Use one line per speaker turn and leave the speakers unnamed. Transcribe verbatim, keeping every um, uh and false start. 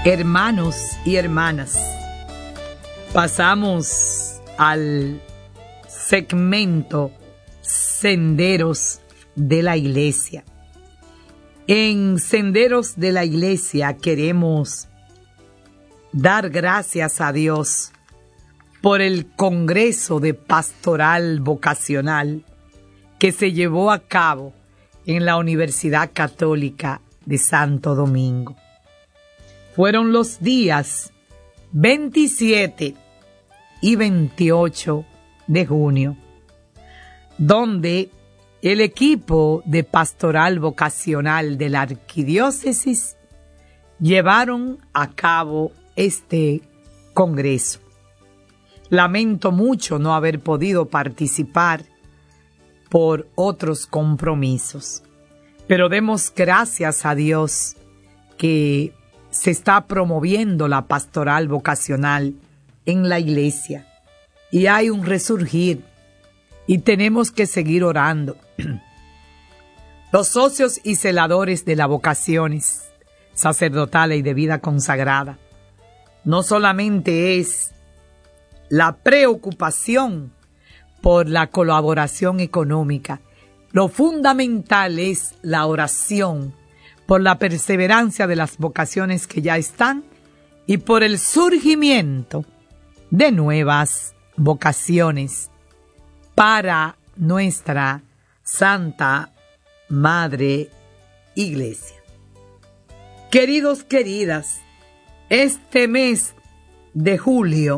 Hermanos y hermanas, pasamos al segmento Senderos de la Iglesia. En Senderos de la Iglesia queremos dar gracias a Dios por el Congreso de Pastoral Vocacional que se llevó a cabo en la Universidad Católica de Santo Domingo. Fueron los días veintisiete y veintiocho de junio, donde el equipo de Pastoral Vocacional de la Arquidiócesis llevaron a cabo este congreso. Lamento mucho no haber podido participar por otros compromisos, pero demos gracias a Dios que se está promoviendo la pastoral vocacional en la iglesia y hay un resurgir y tenemos que seguir orando. Los socios y celadores de las vocaciones sacerdotales y de vida consagrada no solamente es la preocupación por la colaboración económica, lo fundamental es la oración por la perseverancia de las vocaciones que ya están y por el surgimiento de nuevas vocaciones para nuestra Santa Madre Iglesia. Queridos, queridas, este mes de julio